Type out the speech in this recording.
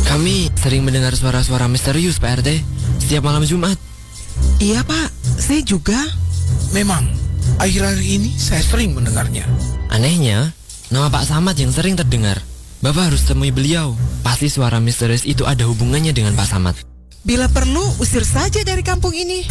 Kami sering mendengar suara-suara misterius, Pak RT, setiap malam Jumat. Iya Pak, saya juga. Memang, akhir-akhir ini saya sering mendengarnya. Anehnya, nama Pak Samad yang sering terdengar. Bapak harus temui beliau. Pasti suara misterius itu ada hubungannya dengan Pak Samad. Bila perlu, usir saja dari kampung ini.